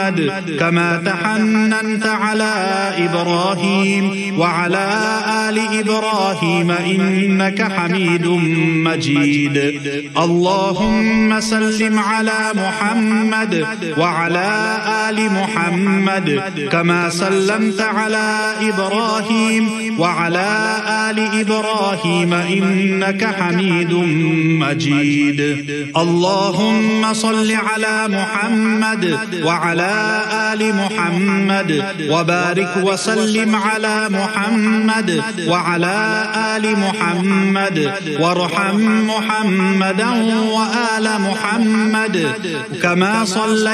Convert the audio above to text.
كما تحننت على إبراهيم وعلى آل إبراهيم إنك حميد مجيد. اللهم سلم على محمد وعلى آل محمد كما سلمت على إبراهيم وعلى آل إبراهيم إنك حميد مجيد. اللهم صل على محمد وعلى آل محمد وبارك وسلم على محمد وعلى آل محمد وارحم محمدا وآل محمد كما صليت